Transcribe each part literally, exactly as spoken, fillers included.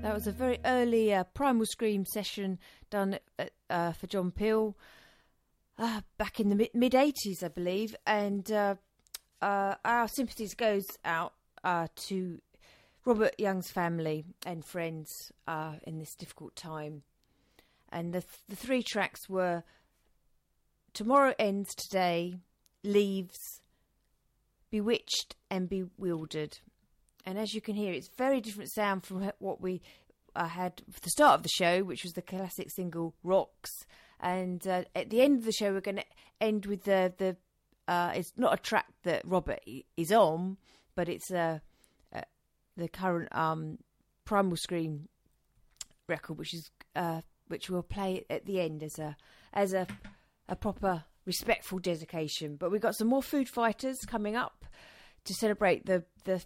That was a very early uh, Primal Scream session done at, uh, for John Peel uh, back in the mid eighties, I believe. And uh, uh, our sympathies goes out uh, to Robert Young's family and friends uh, in this difficult time. And the, th- the three tracks were Tomorrow Ends Today, Leaves, Bewitched and Bewildered. And as you can hear, it's very different sound from what we uh, had for the start of the show, which was the classic single Rocks. And uh, at the end of the show, we're going to end with the... the uh, it's not a track that Robert is on, but it's uh, uh, the current um, Primal Scream record, which is uh, which we'll play at the end as a as a, a proper respectful dedication. But we've got some more Food Fighters coming up to celebrate the... the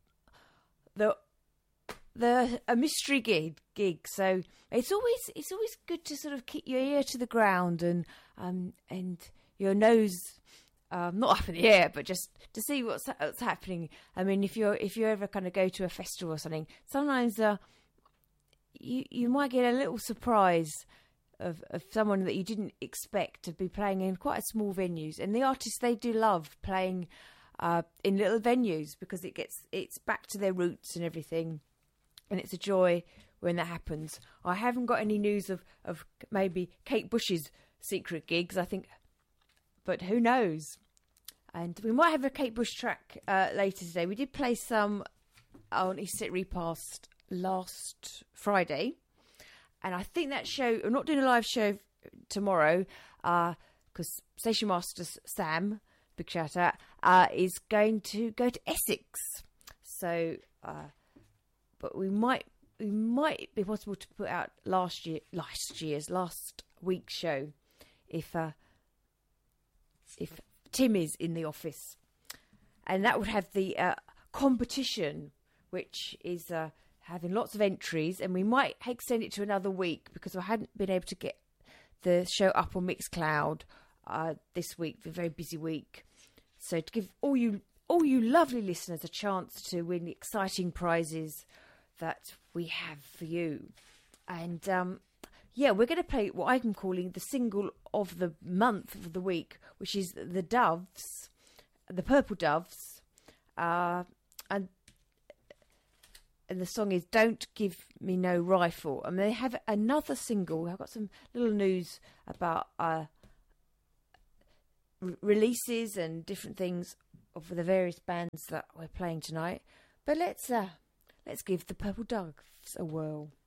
the the a mystery gig gig so it's always it's always good to sort of keep your ear to the ground and um and your nose um not up in the air, but just to see what's what's happening. I mean, if you're if you ever kind of go to a festival or something, sometimes uh you you might get a little surprise of, of someone that you didn't expect to be playing in quite a small venues. And the artists, they do love playing Uh, in little venues because it gets it's back to their roots and everything, and it's a joy when that happens. I haven't got any news of, of maybe Kate Bush's secret gigs, I think, but who knows. And we might have a Kate Bush track uh, later today. We did play some on East Set Repast last Friday, and I think that show, we're not doing a live show tomorrow because uh, Station Master Sam, big shout out, uh, is going to go to Essex. So, uh, but we might we might be possible to put out last year, last year's, last week's show if uh, if Tim is in the office, and that would have the uh, competition, which is uh, having lots of entries, and we might extend it to another week because I hadn't been able to get the show up on Mixcloud Uh, this week, a very busy week. So to give all you all you lovely listeners a chance to win the exciting prizes that we have for you. And um, yeah, we're going to play what I'm calling the single of the month of the week, which is the Doves, the Purple Doves, uh, and and the song is Don't Give Me No Rifle. And they have another single. I've got some little news about uh releases and different things of the various bands that we're playing tonight. But let's uh, let's give the Purple Doves a whirl.